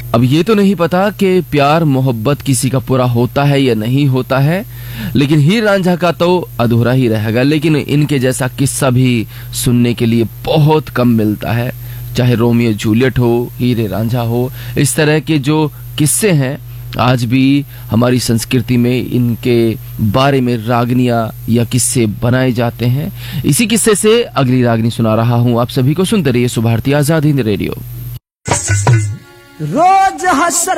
अब ये तो नहीं पता कि प्यार मोहब्बत किसी का पूरा होता है या नहीं होता है, लेकिन हीर रांझा का तो अधूरा ही रहेगा। लेकिन इनके जैसा किस्सा भी सुनने के लिए बहुत कम मिलता है, चाहे रोमियो जूलियट हो, हीरे रांझा हो। इस तरह के जो किस्से हैं आज भी हमारी संस्कृति में इनके बारे में रागनियां या किस्से बनाए जाते हैं। इसी किस्से से अगली रागनी सुना रहा हूं आप सभी को। सुनते रहिए सुभारती आजाद हिंद रेडियो। रोज हसर